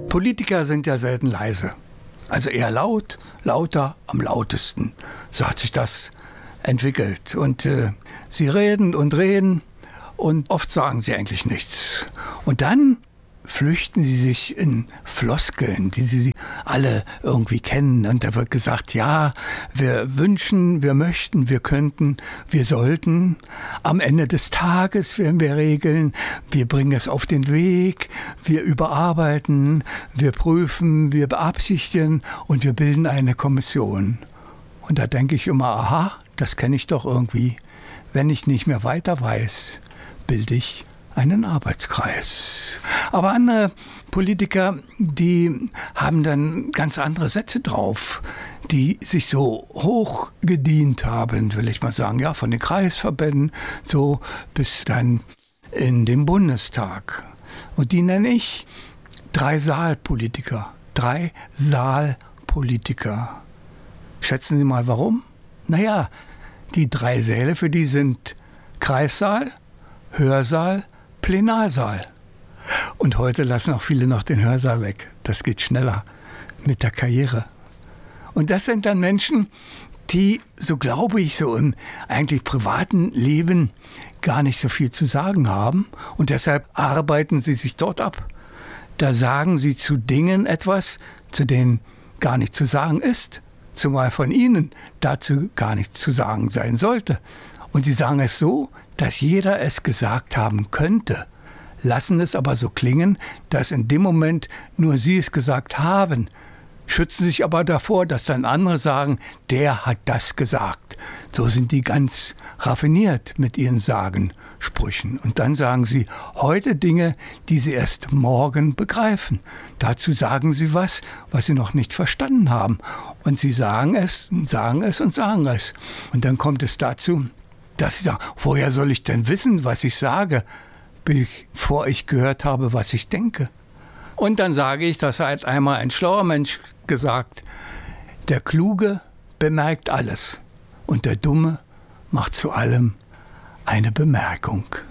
Politiker sind ja selten leise. Also eher laut, lauter, am lautesten. So hat sich das entwickelt. Und sie reden und oft sagen sie eigentlich nichts. Und dann flüchten sie sich in Floskeln, die sie alle irgendwie kennen. Und da wird gesagt, ja, wir wünschen, wir möchten, wir könnten, wir sollten. Am Ende des Tages werden wir regeln, wir bringen es auf den Weg, wir überarbeiten, wir prüfen, wir beabsichtigen und wir bilden eine Kommission. Und da denke ich immer, aha, das kenne ich doch irgendwie. Wenn ich nicht mehr weiter weiß, bilde ich einen Arbeitskreis. Aber andere Politiker, die haben dann ganz andere Sätze drauf, die sich so hoch gedient haben, will ich mal sagen, ja, von den Kreisverbänden so bis dann in den Bundestag. Und die nenne ich Dreisaalpolitiker. Dreisaalpolitiker. Schätzen Sie mal, warum? Naja, die 3 Säle für die sind Kreissaal, Hörsaal, Plenarsaal. Und heute lassen auch viele noch den Hörsaal weg. Das geht schneller mit der Karriere. Und das sind dann Menschen, die, so glaube ich, so im eigentlich privaten Leben gar nicht so viel zu sagen haben. Und deshalb arbeiten sie sich dort ab. Da sagen sie zu Dingen etwas, zu denen gar nicht zu sagen ist. Zumal von ihnen dazu gar nichts zu sagen sein sollte. Und sie sagen es so, dass jeder es gesagt haben könnte, lassen es aber so klingen, dass in dem Moment nur sie es gesagt haben, schützen sich aber davor, dass dann andere sagen, der hat das gesagt. So sind die ganz raffiniert mit ihren Sagensprüchen. Und dann sagen sie heute Dinge, die sie erst morgen begreifen. Dazu sagen sie was sie noch nicht verstanden haben. Und sie sagen es und sagen es und sagen es. Und dann kommt es dazu, dass sie sagen, woher soll ich denn wissen, was ich sage, bevor ich gehört habe, was ich denke? Und dann sage ich, das hat einmal ein schlauer Mensch gesagt, der Kluge bemerkt alles und der Dumme macht zu allem eine Bemerkung.